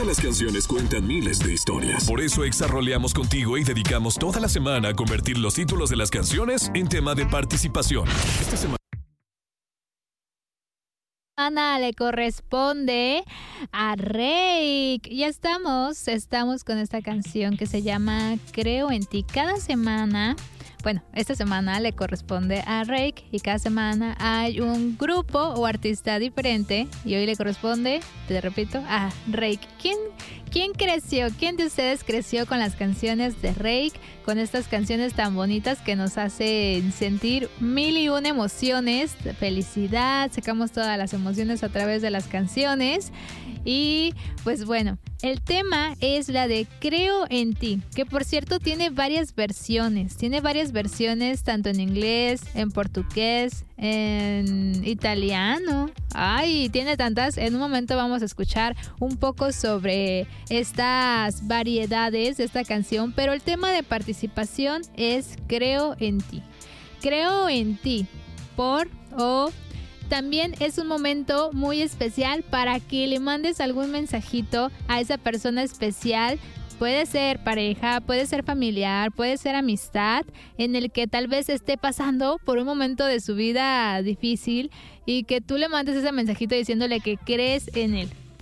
Todas las canciones cuentan miles de historias. Por eso exarroleamos contigo y dedicamos toda la semana a convertir los títulos de las canciones en tema de participación. Esta semana le corresponde a Reik. Ya estamos con esta canción que se llama Creo en ti. Cada semana, bueno, esta semana le corresponde a Reik y cada semana hay un grupo o artista diferente y hoy le corresponde, te repito, a Reik. ¿Quién creció? ¿Quién de ustedes creció con las canciones de Reik? Con estas canciones tan bonitas que nos hacen sentir mil y una emociones, felicidad, sacamos todas las emociones a través de las canciones. Y pues bueno, el tema es la de Creo en ti, que por cierto tiene varias versiones tanto en inglés, en portugués, en italiano. Ay, tiene tantas. En un momento vamos a escuchar un poco sobre estas variedades de esta canción, pero el tema de participación es Creo en ti. Creo en ti también es un momento muy especial para que le mandes algún mensajito a esa persona especial. Puede ser pareja, puede ser familiar, puede ser amistad, en el que tal vez esté pasando por un momento de su vida difícil y que tú le mandes ese mensajito diciéndole que crees en él,